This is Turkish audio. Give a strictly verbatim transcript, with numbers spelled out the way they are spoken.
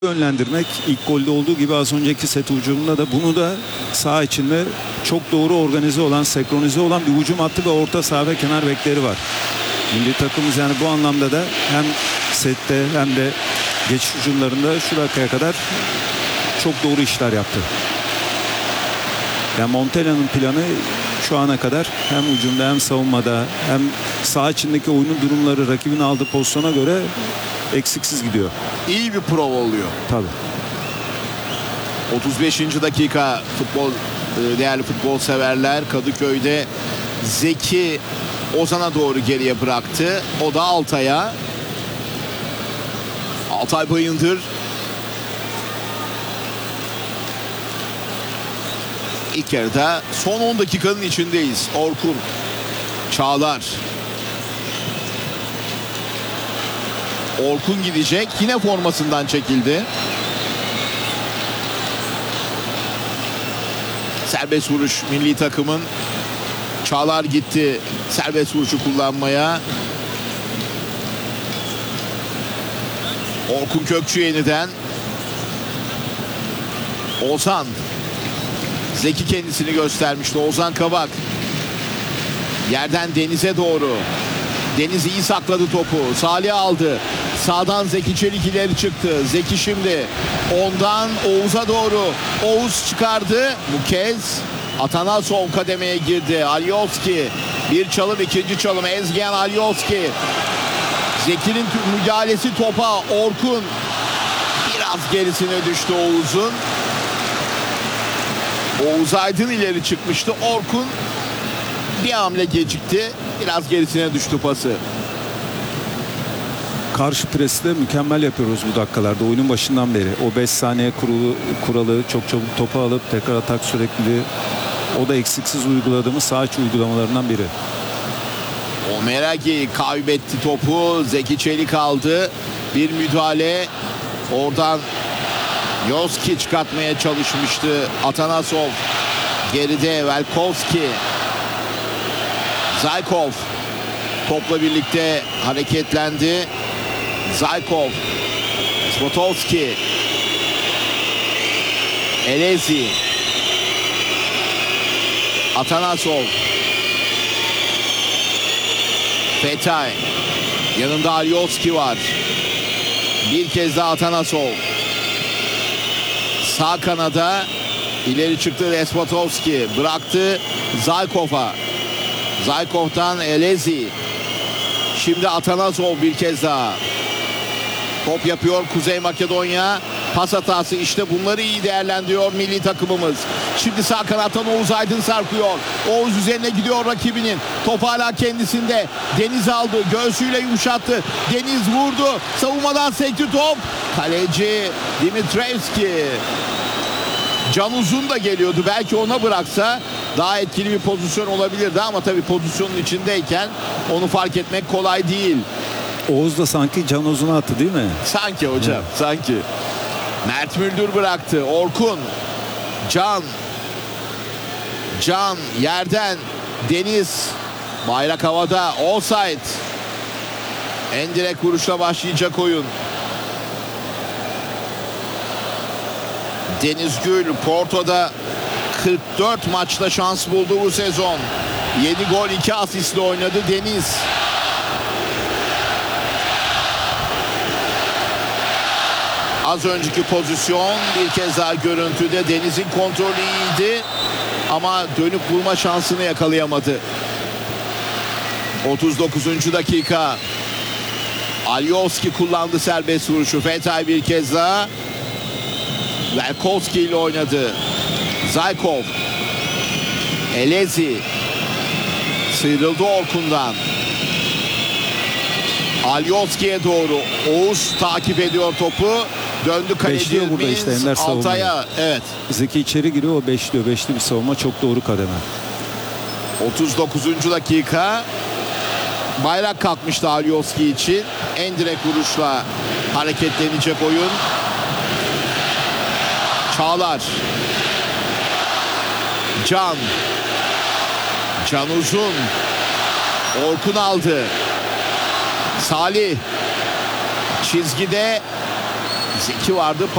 yönlendirmek, ilk golde olduğu gibi az önceki set hücumunda da bunu da saha içinde çok doğru organize olan, senkronize olan bir hücum hattı ve orta saha ve kenar bekleri var. Milli takımımız yani bu anlamda da hem sette hem de geçiş hücumlarında şu dakikaya kadar çok doğru işler yaptı. Yani Montella'nın planı şu ana kadar hem hücumda hem savunmada hem saha içindeki oyunun durumları, rakibin aldığı pozisyona göre eksiksiz gidiyor. İyi bir prova oluyor. Tabii. otuz beşinci dakika futbol, değerli futbol severler, Kadıköy'de Zeki Ozan'a doğru geriye bıraktı. O da Altay'a. Altay Bayındır. İlk yarıda son on dakikanın içindeyiz. Orkun, Çağlar. Orkun gidecek. Yine formasından çekildi. Serbest vuruş milli takımın. Çağlar gitti serbest vuruşu kullanmaya. Orkun Kökçü yeniden. Ozan. Zeki kendisini göstermişti. Ozan Kabak. Yerden Deniz'e doğru. Deniz iyi sakladı topu. Salih aldı. Sağdan Zeki Çelik ileri çıktı. Zeki şimdi ondan Oğuz'a doğru. Oğuz çıkardı. Bu kez Atanasov kademeye girdi. Alioski. Bir çalım, ikinci çalım. Ezgen Alioski. Zeki'nin müdahalesi topa. Orkun biraz gerisine düştü Oğuz'un. Oğuz Aydın ileri çıkmıştı. Orkun bir hamle gecikti. Biraz gerisine düştü pası. Karşı presi de mükemmel yapıyoruz bu dakikalarda. Oyunun başından beri. O beş saniye kuralı, kuralı çok çabuk topu alıp tekrar atak sürekliliği. O da eksiksiz uyguladığımız saha içi uygulamalarından biri. Omeragi kaybetti topu. Zeki Çelik aldı. Bir müdahale. Oradan Yoski çıkartmaya çalışmıştı. Atanasov geride. Velkovski. Zaykov topla birlikte hareketlendi. Zaykov, Spotovski, Elezi, Atanasov, Fetay, yanında Alioski var. Bir kez daha Atanasov. Sağ kanada ileri çıktı Despotovski, bıraktı Zaykov'a. Zaykov'dan Elezi. Şimdi Atanasov bir kez daha. Top yapıyor Kuzey Makedonya. Pas hatası, işte bunları iyi değerlendiriyor milli takımımız. Şimdi sağ kanattan Oğuz Aydın sarkıyor. Oğuz üzerine gidiyor rakibinin. Top hala kendisinde. Deniz aldı. Göğsüyle yumuşattı. Deniz vurdu. Savunmadan sekti top. Kaleci Dimitrevski. Can Uzun da geliyordu. Belki ona bıraksa daha etkili bir pozisyon olabilirdi ama tabii pozisyonun içindeyken onu fark etmek kolay değil. Oğuz da sanki Can Uzun'a attı değil mi? Sanki hocam, evet. Sanki. Mert Müldür bıraktı. Orkun. Can. Can yerden. Deniz. Bayrak havada. Offside. En direkt vuruşla başlayacak oyun. Deniz Gül Porto'da kırk dört maçta şans buldu bu sezon. yedi gol iki asistle oynadı Deniz. Az önceki pozisyon bir kez daha görüntüde. Deniz'in kontrolü iyiydi ama dönüp vurma şansını yakalayamadı. otuz dokuzuncu dakika. Alioski kullandı serbest vuruşu. Fetay bir kez daha. Velkovski ile oynadı. Zaykov. Elezi. Sıyrıldı Orkun'dan. Alioski'ye doğru. Oğuz takip ediyor topu. Döndü kaleci işte, Altay'a. Evet. Zeki içeri giriyor, o beşliyor. Beşli bir savunma, çok doğru kademe. otuz dokuzuncu dakika. Bayrak kalkmıştı Alioski için. En direkt vuruşla hareketlenecek oyun. Çağlar. Can. Can Uzun. Orkun aldı. Salih. Çizgide Zeki vardı.